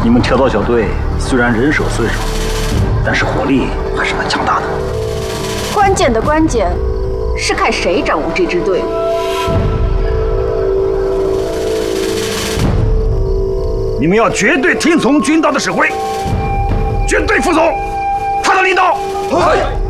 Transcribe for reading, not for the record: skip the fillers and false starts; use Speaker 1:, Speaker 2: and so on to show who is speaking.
Speaker 1: 你们跳蚤小队虽然人手虽少，但是火力还是蛮强大的。
Speaker 2: 关键的关键是看谁掌握这支队伍。
Speaker 3: 你们要绝对听从军刀的指挥，绝对服从他的领导。
Speaker 4: 嗨！